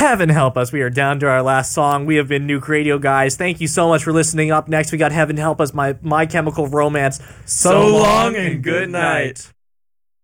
Heaven help us. We are down to our last song. We have been Nuke Radio, guys. Thank you so much for listening. Up next, we got Heaven Help Us, My Chemical Romance. So long and good night.